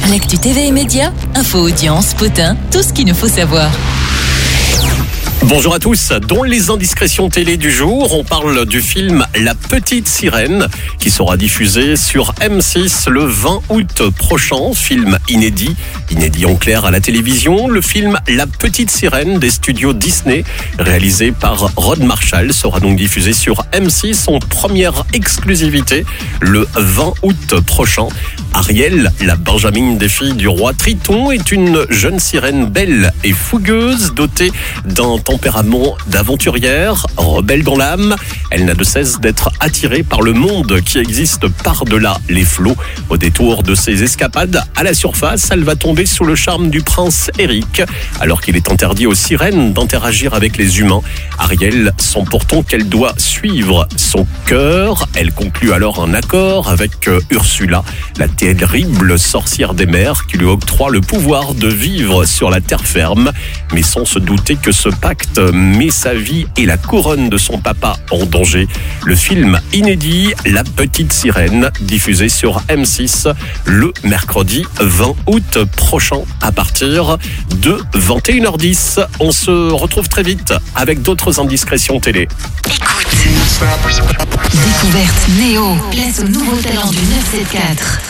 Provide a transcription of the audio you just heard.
L'actu TV et médias, info, audience, potin, tout ce qu'il nous faut savoir. Bonjour à tous. Dans les indiscrétions télé du jour, on parle du film La Petite Sirène qui sera diffusé sur M6 le 20 août prochain. Film inédit en clair à la télévision. Le film La Petite Sirène des studios Disney, réalisé par Rod Marshall, sera donc diffusé sur M6 en première exclusivité le 20 août prochain. Ariel, la Benjamine des filles du roi Triton, est une jeune sirène belle et fougueuse, dotée d'un tempérament d'aventurière, rebelle dans l'âme. Elle n'a de cesse d'être attirée par le monde qui existe par-delà les flots. Au détour de ses escapades à la surface, elle va tomber sous le charme du prince Eric. Alors qu'il est interdit aux sirènes d'interagir avec les humains, Ariel sent pourtant qu'elle doit suivre son cœur. Elle conclut alors un accord avec Ursula, la terrible sorcière des mers, qui lui octroie le pouvoir de vivre sur la terre ferme, mais sans se douter que ce pacte met sa vie et la couronne de son papa en danger. Le film inédit La Petite Sirène, diffusé sur M6 le mercredi 20 août prochain à partir de 21h10. On se retrouve très vite avec d'autres indiscrétions télé. Écoute. Découverte Néo. Place au nouveau talent du 974.